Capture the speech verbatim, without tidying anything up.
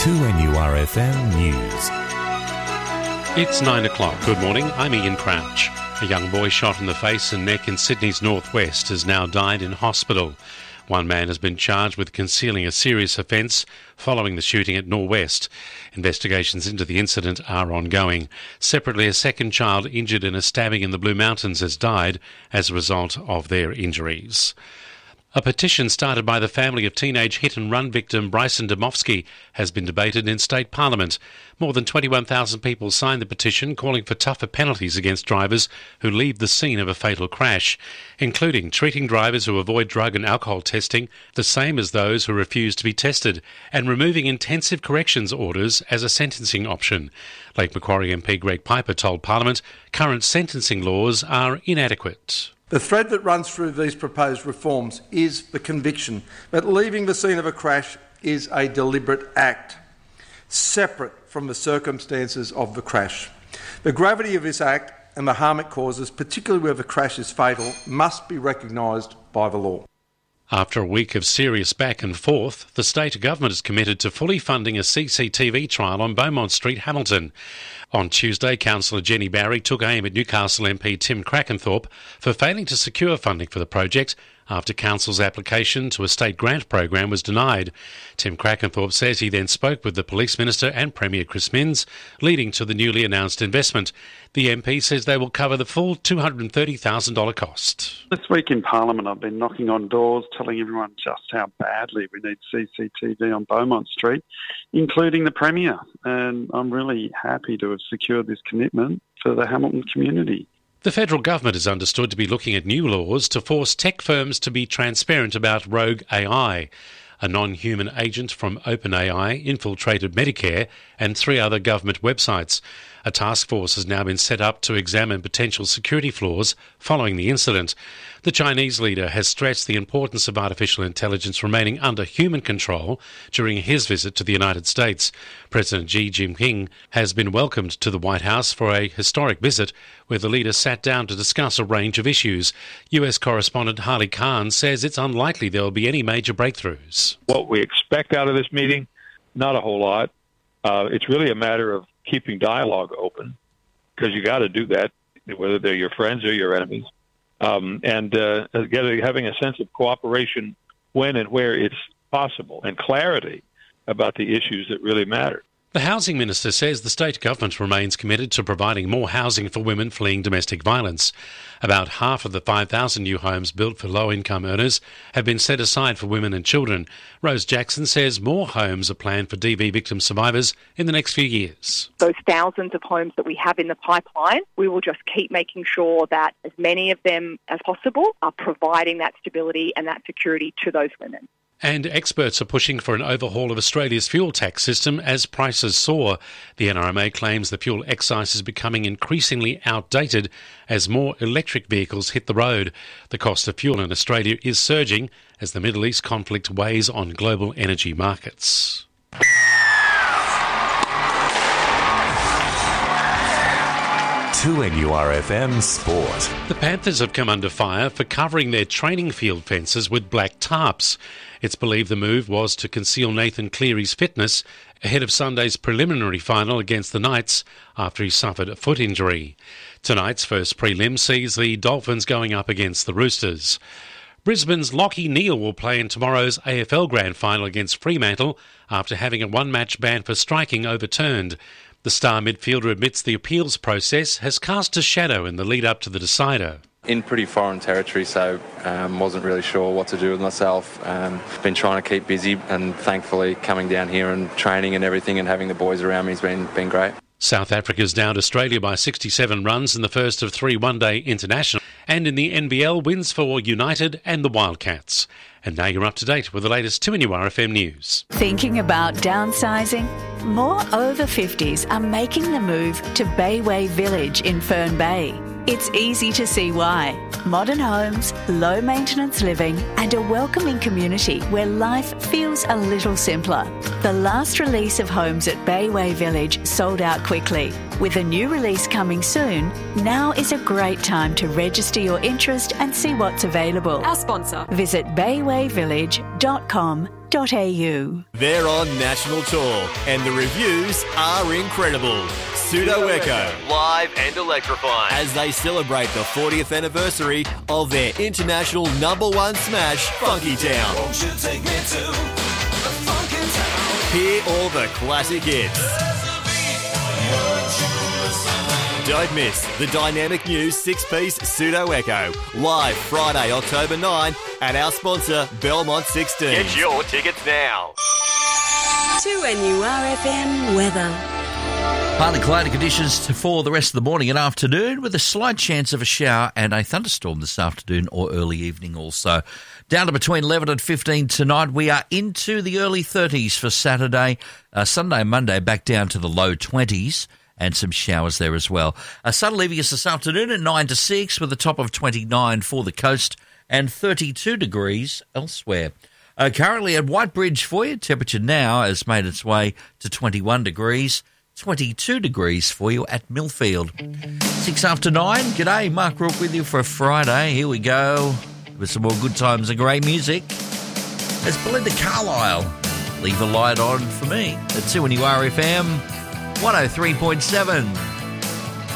two N U R F M News. It's nine o'clock. Good morning. I'm Ian Crouch. A young boy shot in the face and neck in Sydney's northwest has now died in hospital. One man has been charged with concealing a serious offence following the shooting at Norwest. Investigations into the incident are ongoing. Separately, a second child injured in a stabbing in the Blue Mountains has died as a result of their injuries. A petition started by the family of teenage hit-and-run victim Bryson Dymowski has been debated in State Parliament. More than twenty-one thousand people signed the petition calling for tougher penalties against drivers who leave the scene of a fatal crash, including treating drivers who avoid drug and alcohol testing the same as those who refuse to be tested, and removing intensive corrections orders as a sentencing option. Lake Macquarie M P Greg Piper told Parliament current sentencing laws are inadequate. The thread that runs through these proposed reforms is the conviction that leaving the scene of a crash is a deliberate act, separate from the circumstances of the crash. The gravity of this act and the harm it causes, particularly where the crash is fatal, must be recognised by the law. After a week of serious back and forth, the state government is committed to fully funding a C C T V trial on Beaumont Street, Hamilton. On Tuesday, Councillor Jenny Barry took aim at Newcastle M P Tim Crackenthorpe for failing to secure funding for the project after Council's application to a state grant program was denied. Tim Crackenthorpe says he then spoke with the Police Minister and Premier Chris Minns, leading to the newly announced investment. The M P says they will cover the full two hundred thirty thousand dollars cost. This week in Parliament, I've been knocking on doors telling everyone just how badly we need C C T V on Beaumont Street, including the Premier. And I'm really happy to have secured this commitment for the Hamilton community. The federal government is understood to be looking at new laws to force tech firms to be transparent about rogue A I. A non-human agent from OpenAI infiltrated Medicare and three other government websites. A task force has now been set up to examine potential security flaws following the incident. The Chinese leader has stressed the importance of artificial intelligence remaining under human control during his visit to the United States. President Xi Jinping has been welcomed to the White House for a historic visit where the leader sat down to discuss a range of issues. U S correspondent Harley Kahn says it's unlikely there will be any major breakthroughs. What we expect out of this meeting, not a whole lot. Uh, it's really a matter of keeping dialogue open, because you got to do that, whether they're your friends or your enemies, um, and uh, having a sense of cooperation when and where it's possible, and clarity about the issues that really matter. The Housing Minister says the state government remains committed to providing more housing for women fleeing domestic violence. About half of the five thousand new homes built for low-income earners have been set aside for women and children. Rose Jackson says more homes are planned for D V victim survivors in the next few years. Those thousands of homes that we have in the pipeline, we will just keep making sure that as many of them as possible are providing that stability and that security to those women. And experts are pushing for an overhaul of Australia's fuel tax system as prices soar. The N R M A claims the fuel excise is becoming increasingly outdated as more electric vehicles hit the road. The cost of fuel in Australia is surging as the Middle East conflict weighs on global energy markets. two N U R F M Sport. The Panthers have come under fire for covering their training field fences with black tarps. It's believed the move was to conceal Nathan Cleary's fitness ahead of Sunday's preliminary final against the Knights after he suffered a foot injury. Tonight's first prelim sees the Dolphins going up against the Roosters. Brisbane's Lachie Neale will play in tomorrow's A F L Grand Final against Fremantle after having a one-match ban for striking overturned. The star midfielder admits the appeals process has cast a shadow in the lead-up to the decider. In pretty foreign territory, so um, wasn't really sure what to do with myself. Um, been trying to keep busy, and thankfully coming down here and training and everything and having the boys around me has been, been great. South Africa's downed Australia by sixty-seven runs in the first of three one-day international, and in the N B L wins for United and the Wildcats. And now you're up to date with the latest two N U R F M news. Thinking about downsizing? More over fifties are making the move to Bayway Village in Fern Bay. It's easy to see why. Modern homes, low maintenance living, and a welcoming community where life feels a little simpler. The last release of homes at Bayway Village sold out quickly. With a new release coming soon, now is a great time to register your interest and see what's available. Our sponsor. Visit bayway village dot com dot a u. They're on national tour, and the reviews are incredible. Pseudo Echo, live and electrifying, as they celebrate the fortieth anniversary of their international number one smash, Funky Town. Won't you take me to the Funky Town? Hear all the classic hits. Don't miss the dynamic new six-piece Pseudo Echo, live Friday, October ninth at our sponsor, Belmont sixteen. Get your tickets now. two N U R F M weather. Partly cloudy conditions for the rest of the morning and afternoon, with a slight chance of a shower and a thunderstorm this afternoon or early evening also. Down to between eleven and fifteen tonight. We are into the early thirties for Saturday. Uh, Sunday and Monday back down to the low twenties. And some showers there as well. Uh, sun leaving us this afternoon at nine to six with a top of twenty-nine for the coast and thirty-two degrees elsewhere. Uh, currently at Whitebridge for you, temperature now has made its way to twenty-one degrees, twenty-two degrees for you at Millfield. Six after nine. G'day, Mark Rook with you for a Friday. Here we go with some more good times and great music. There's Belinda Carlisle. Leave a light on for me at two N U R F M one oh three point seven.